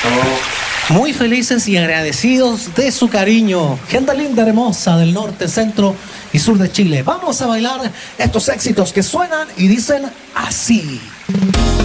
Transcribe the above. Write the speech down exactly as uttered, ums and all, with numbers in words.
Muy felices y agradecidos de su cariño. Gente linda, hermosa del norte, centro y sur de Chile. Vamos a bailar estos éxitos que suenan y dicen así.